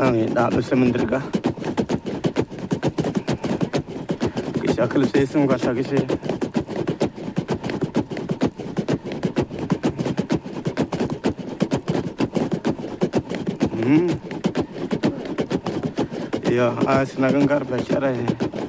डालो समुद्र का की शक्ल से इसका शक्ल से या आज नगंगार बेचारा है